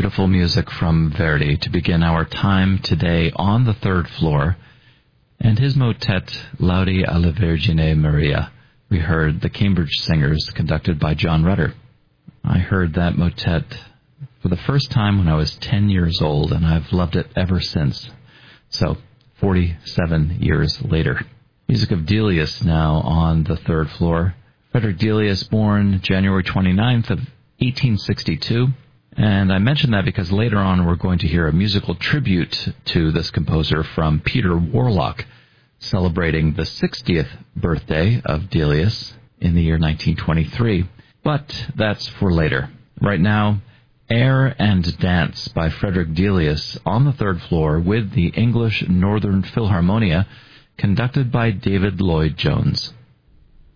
beautiful music from Verdi to begin our time today on the third floor, and his motet, Laudi alla Vergine Maria. We heard the Cambridge Singers, conducted by John Rutter. I heard that motet for the first time when I was 10 years old, and I've loved it ever since. So, 47 years later. Music of Delius now on the third floor. Frederick Delius, born January 29th of 1862. And I mention that because later on we're going to hear a musical tribute to this composer from Peter Warlock, celebrating the 60th birthday of Delius in the year 1923. But that's for later. Right now, Air and Dance by Frederick Delius on the third floor with the English Northern Philharmonia, conducted by David Lloyd-Jones.